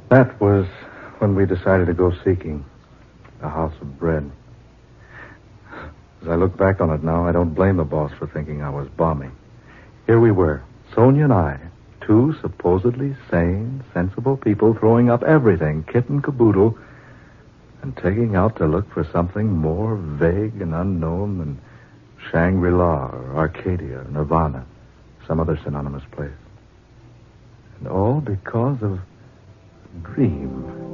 That was when we decided to go seeking a house of bread. As I look back on it now, I don't blame the boss for thinking I was balmy. Here we were, Sonia and I, two supposedly sane, sensible people throwing up everything, kit and caboodle, and taking out to look for something more vague and unknown than Shangri-La or Arcadia or Nirvana, some other synonymous place. And all because of a dream.